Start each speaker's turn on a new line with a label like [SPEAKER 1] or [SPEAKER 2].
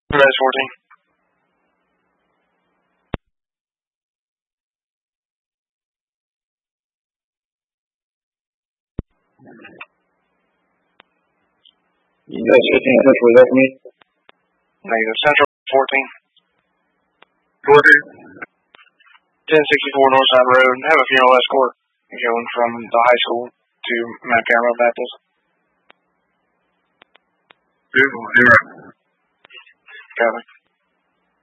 [SPEAKER 1] Res 14.
[SPEAKER 2] Res 15 Central, is that me?
[SPEAKER 1] Negative. Central 14.
[SPEAKER 3] Porter.
[SPEAKER 1] 1064 Northside Road. Have a funeral escort going from the high school to Mount Carmel Baptist.
[SPEAKER 3] 2-0.
[SPEAKER 1] Copy.